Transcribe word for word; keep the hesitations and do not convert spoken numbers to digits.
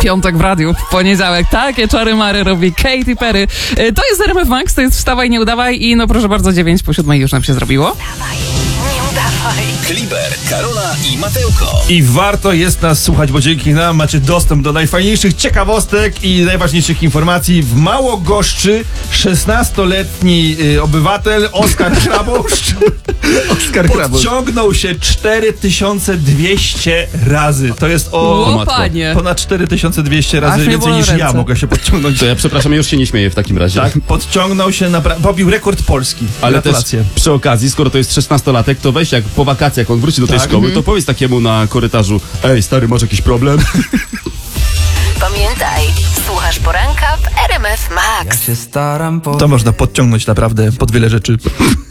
Piątek w radiu, w poniedziałek. Takie czary mary robi Katy Perry. To jest R M F Max, to jest Wstawaj, nie udawaj i no proszę bardzo, dziewięć po siódmej już nam się zrobiło. Wstawaj, nie udawaj. Kliber, Karola i Mateuko. I warto jest nas słuchać, bo dzięki nam macie dostęp do najfajniejszych ciekawostek i najważniejszych informacji. W Małogoszczy szesnastoletni y, obywatel Oskar Kraboszcz Oskar Krabosz. podciągnął się cztery tysiące dwieście razy. To jest o O, panie. ponad cztery tysiące dwieście razy Aż mnie więcej bolą niż ja ręce. mogę się podciągnąć. To ja przepraszam, ja już się nie śmieję w takim razie. Tak, podciągnął się, napra- pobił rekord Polski. Ale też Gratulacje. przy okazji, skoro to jest szesnastolatek, to weź jak po wakacjach on wróci do tej Tak. szkoły, to powiedz takiemu na korytarzu: ej stary, masz jakiś problem? Pamiętaj, słuchasz poranka w R M F Max. Ja się staram po... To można podciągnąć naprawdę pod wiele rzeczy.